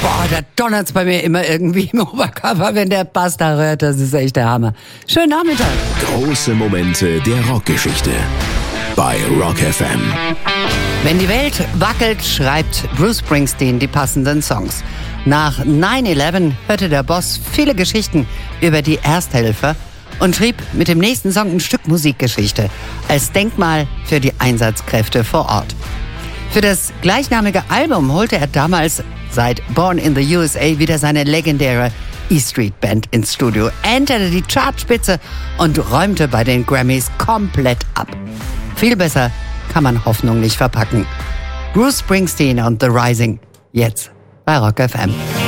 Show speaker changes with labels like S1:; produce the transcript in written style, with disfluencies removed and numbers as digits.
S1: Boah, da donnert's bei mir immer irgendwie im Oberkörper, wenn der Bass da rührt. Das ist echt der Hammer. Schönen Nachmittag.
S2: Große Momente der Rockgeschichte bei Rock FM.
S1: Wenn die Welt wackelt, schreibt Bruce Springsteen die passenden Songs. Nach 9/11 hörte der Boss viele Geschichten über die Ersthelfer und schrieb mit dem nächsten Song ein Stück Musikgeschichte als Denkmal für die Einsatzkräfte vor Ort. Für das gleichnamige Album holte er damals seit Born in the USA wieder seine legendäre E-Street Band ins Studio, enterte die Chartspitze und räumte bei den Grammys komplett ab. Viel besser kann man Hoffnung nicht verpacken. Bruce Springsteen und The Rising, jetzt bei Rock FM.